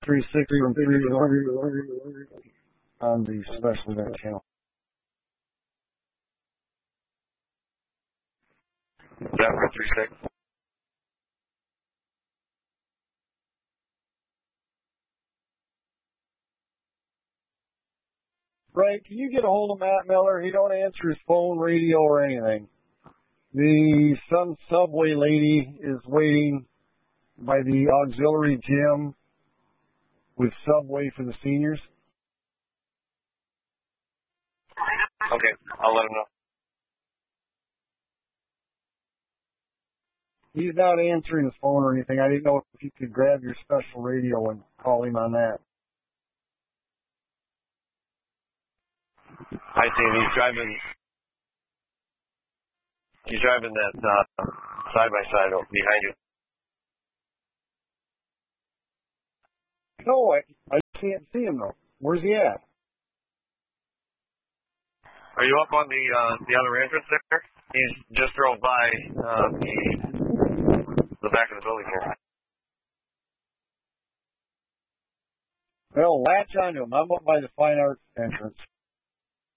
360 on the special event channel. That 436. Right, can you get a hold of Matt Miller? He don't answer his phone, radio, or anything. Some subway lady is waiting by the auxiliary gym with Subway for the seniors. Okay, I'll let him know. He's not answering his phone or anything. I didn't know if you could grab your special radio and call him on that. I see him. He's driving that side by side behind you. No, I can't see him though. Where's he at? Are you up on the other entrance there? He just drove by the back of the building here. Well, latch onto him. I'm up by the Fine Arts entrance.